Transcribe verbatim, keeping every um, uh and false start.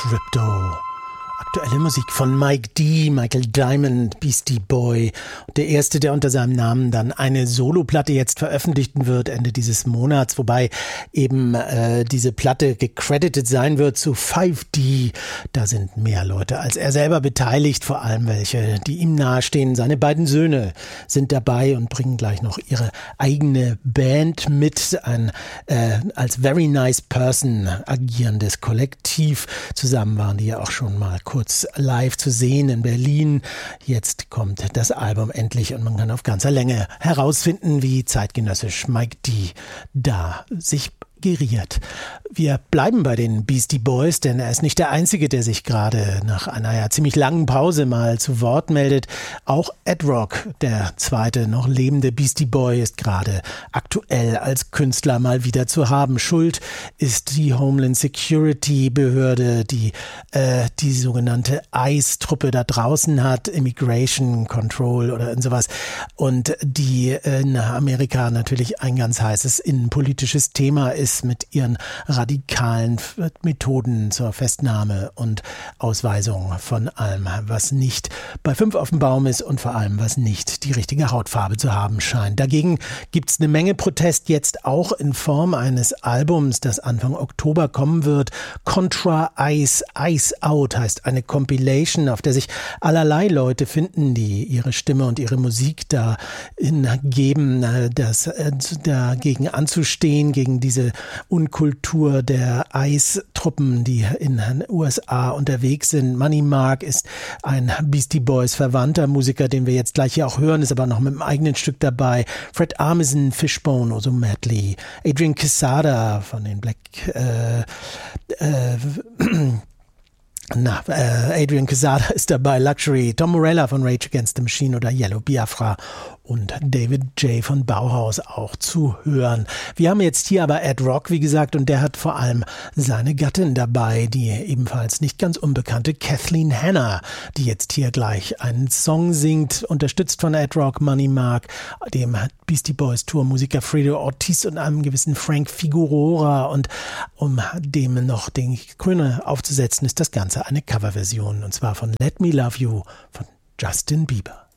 Crypto. Aktuelle Musik von Mike D, Michael Diamond, Beastie Boy. Der erste, der unter seinem Namen dann eine Soloplatte jetzt veröffentlichen wird, Ende dieses Monats, wobei eben äh, diese Platte gecredited sein wird zu five D. Da sind mehr Leute als er selber beteiligt, vor allem welche, die ihm nahestehen. Seine beiden Söhne sind dabei und bringen gleich noch ihre eigene Band mit. Ein äh, als Very Nice Person agierendes Kollektiv. Zusammen waren die ja auch schon mal kurz live zu sehen in Berlin. Jetzt kommt das Album endlich und man kann auf ganzer Länge herausfinden, wie zeitgenössisch Mike D da sich geriert. Wir bleiben bei den Beastie Boys, denn er ist nicht der Einzige, der sich gerade nach einer ja ziemlich langen Pause mal zu Wort meldet. Auch Ed Rock, der zweite noch lebende Beastie Boy, ist gerade aktuell als Künstler mal wieder zu haben. Schuld ist die Homeland Security Behörde, die äh, die sogenannte ICE-Truppe da draußen hat, Immigration Control oder sowas, und die in Amerika natürlich ein ganz heißes innenpolitisches Thema ist, mit ihren radikalen Methoden zur Festnahme und Ausweisung von allem, was nicht bei fünf auf dem Baum ist und vor allem, was nicht die richtige Hautfarbe zu haben scheint. Dagegen gibt es eine Menge Protest jetzt auch in Form eines Albums, das Anfang Oktober kommen wird. Contra Ice, Ice Out heißt eine Compilation, auf der sich allerlei Leute finden, die ihre Stimme und ihre Musik da geben, das dagegen anzustehen, gegen diese Unkultur der ICE-Truppen, die in den U S A unterwegs sind. Money Mark ist ein Beastie Boys Verwandter Musiker, den wir jetzt gleich hier auch hören, ist aber noch mit einem eigenen Stück dabei. Fred Armisen, Fishbone, Ozo Medley, Adrian Quesada von den Black äh, äh, Na, äh, Adrian Quesada ist dabei, Luxury, Tom Morello von Rage Against the Machine oder Yellow Biafra und David J. von Bauhaus auch zu hören. Wir haben jetzt hier aber Ed Rock, wie gesagt, und der hat vor allem seine Gattin dabei, die ebenfalls nicht ganz unbekannte Kathleen Hanna, die jetzt hier gleich einen Song singt, unterstützt von Ed Rock, Money Mark, dem Beastie Boys Tourmusiker Fredo Ortiz und einem gewissen Frank Figueroa, und um dem noch den Krone aufzusetzen, ist das Ganze eine Coverversion, und zwar von Let Me Love You von Justin Bieber.